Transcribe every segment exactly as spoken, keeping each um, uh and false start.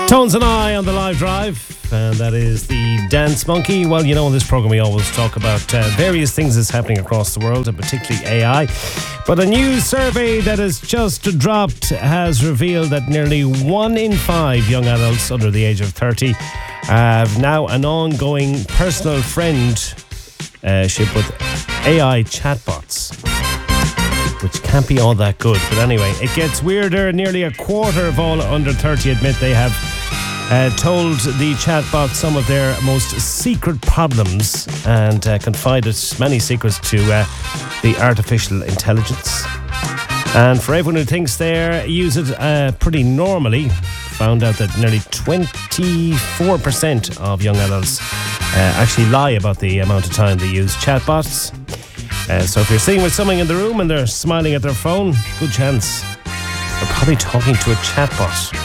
Tones and I on the live drive, and that is the Dance Monkey. Well, you know, in this program we always talk about uh, various things that's happening across the world, and particularly A I. But a new survey that has just dropped has revealed that nearly one in five young adults under the age of thirty have now an ongoing personal friendship with A I chatbots, which can't be all that good. But anyway, it gets weirder. Nearly a quarter of all under thirty admit they have uh, told the chatbot some of their most secret problems and uh, confided many secrets to uh, the artificial intelligence. And for everyone who thinks they use it uh, pretty normally, found out that nearly twenty-four percent of young adults uh, actually lie about the amount of time they use chatbots. Uh, so if you're sitting with someone in the room and they're smiling at their phone, good chance they're probably talking to a chatbot.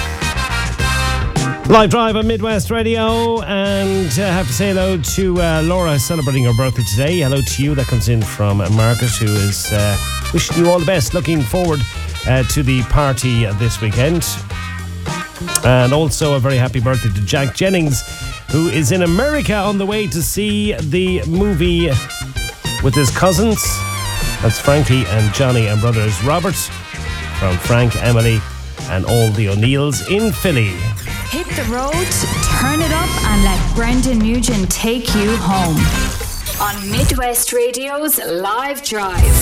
Live drive on Midwest Radio, and I uh, have to say hello to uh, Laura, celebrating her birthday today. Hello to you. That comes in from Margaret, who is uh, wishing you all the best. Looking forward uh, to the party uh, this weekend. And also a very happy birthday to Jack Jennings, who is in America on the way to see the movie with his cousins. That's Frankie and Johnny and brothers Robert, from Frank, Emily and all the O'Neills in Philly. Hit the road, turn it up and let Brendan Nugent take you home on Midwest Radio's Live Drive.